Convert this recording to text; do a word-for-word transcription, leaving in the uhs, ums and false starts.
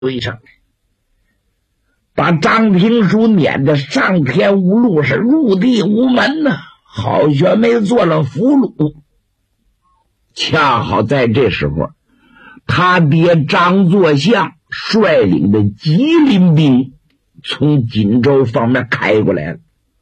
围上来，把张平书撵得上天无路，是入地无门呐、啊！好悬没做了俘虏。恰好在这时候，他爹张作相率领的吉林兵从锦州方面开过来了。